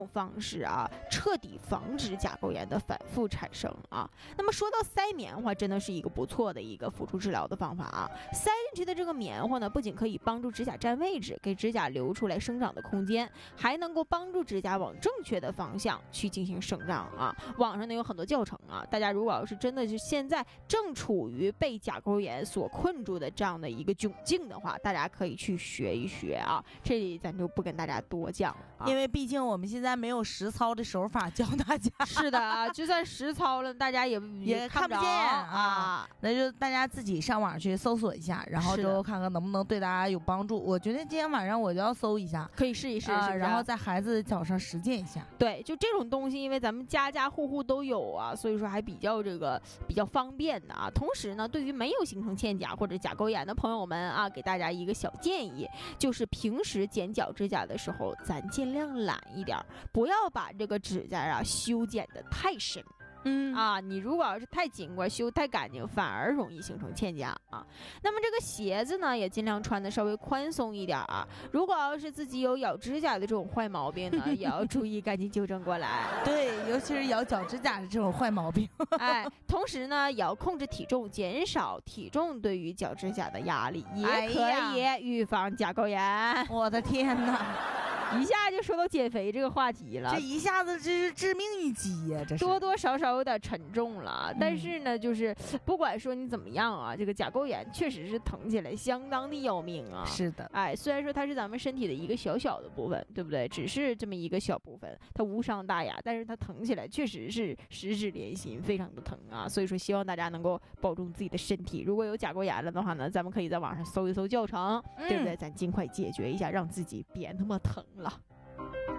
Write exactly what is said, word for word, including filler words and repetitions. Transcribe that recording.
方式啊，彻底防止甲沟炎的反复产生啊。那么说到塞棉花，真的是一个不错的一个辅助治疗的方法啊。塞进去的这个棉花呢，不仅可以帮助指甲占位置，给指甲留出来生长的空间，还能够帮助指甲往正确的方向去进行生长啊。网上呢有很多教程啊，大家如果要是真的是现在正处于被甲沟炎所困住的这样的一个窘境的话，大家可以去学一学啊。这里咱就不跟大家多讲了啊， 因为毕竟我们现在没有实操的手法教大家。 是的啊，就算实操了，大家也也看不见啊。那就大家自己上网去搜索一下，然后就看看能不能对大家有帮助。我觉得今天晚上我就要搜一下， 可以试一试， 啊、 是是然后在孩子脚上实践一下。 对，就这种东西，因为咱们家家户户都有啊，所以说还比较这个比较方便的啊。同时呢，对于没有形成嵌甲或者甲沟炎的朋友们啊，给大家一个小建议，就是平时剪脚指甲的时候，咱尽量懒一点，不要把这个指甲啊修剪得太深。嗯啊，你如果要是太紧过，修太干净，反而容易形成嵌甲啊。那么这个鞋子呢，也尽量穿的稍微宽松一点啊。如果要是自己有咬指甲的这种坏毛病呢，也要注意赶紧纠正过来。 对，尤其是咬脚指甲的这种坏毛病。 哎，同时呢，也要控制体重，减少体重对于脚指甲的压力，也可以预防甲沟炎。哎、 我的天哪！ 一下就说到减肥这个话题了， 这一下子这是致命一击呀！这是多多少少有点沉重了。但是呢，就是不管说你怎么样啊，这个甲沟炎确实是疼起来相当的要命啊。 是的， 哎，虽然说它是咱们身体的一个小小的部分，对不对？只是这么一个小部分，它无伤大雅，但是它疼起来确实是十指连心，非常的疼啊。所以说，希望大家能够保重自己的身体。如果有甲沟炎了的话呢，咱们可以在网上搜一搜教程，嗯、对不对？咱尽快解决一下，让自己别那么疼了。